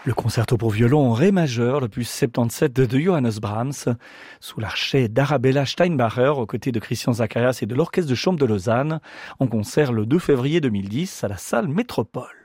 Le concerto pour violon en ré majeur, l'opus 77 de Johannes Brahms, sous l'archet d'Arabella Steinbacher, aux côtés de Christian Zacharias et de l'Orchestre de chambre de Lausanne, en concert le 2 février 2010 à la salle Métropole.